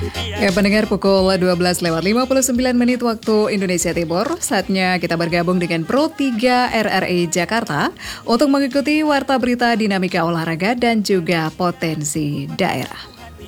Ya, pendengar, pukul 12:59 waktu Indonesia Timur. Saatnya kita bergabung dengan Pro 3 RRI Jakarta untuk mengikuti warta berita dinamika olahraga dan juga potensi daerah.